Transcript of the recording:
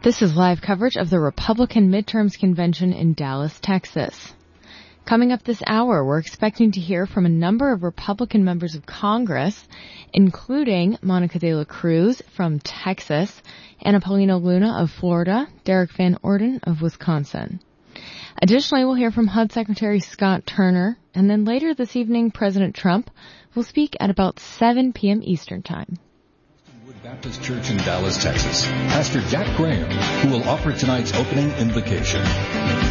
This is live coverage of the Republican Midterms Convention in Dallas, Texas. Coming up this hour, we're expecting to hear from a number of Republican members of Congress, including Monica De La Cruz from Texas, Anna Paulino Luna of Florida, Derek Van Orden of Wisconsin. Additionally, we'll hear from HUD Secretary Scott Turner, and then later this evening, President Trump will speak at about 7 p.m. Eastern Time. Wood Baptist Church in Dallas, Texas. Pastor Jack Graham, who will offer tonight's opening invocation.